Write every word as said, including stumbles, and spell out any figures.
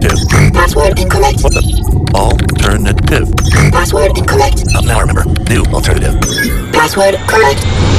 Alternative. Password incorrect. What the? Alternative. Password incorrect. Oh, now I remember. New alternative. Password correct.